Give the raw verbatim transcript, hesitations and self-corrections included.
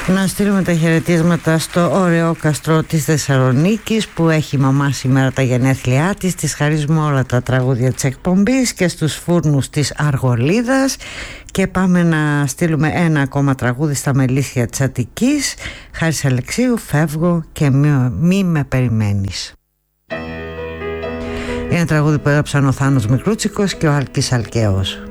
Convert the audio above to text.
Να στείλουμε τα χαιρετίσματα στο ωραίο καστρό της Θεσσαλονίκης που έχει η μαμά σήμερα τα γενέθλιά της. Της χαρίζουμε όλα τα τραγούδια της εκπομπής και στους φούρνους της Αργολίδας. Και πάμε να στείλουμε ένα ακόμα τραγούδι στα Μελίσια της Αττικής. Χάρης Αλεξίου, φεύγω και μη, μη με περιμένεις. Είναι τραγούδι που έγραψαν ο Θάνος Μικρούτσικος και ο Άλκης Αλκαίος.